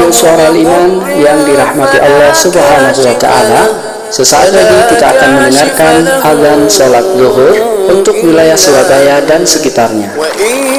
pendengar suara Iman yang dirahmati Allah Subhanahu wa Ta'ala, sesaat lagi kita akan mendengarkan azan sholat zuhur untuk wilayah Surabaya dan sekitarnya.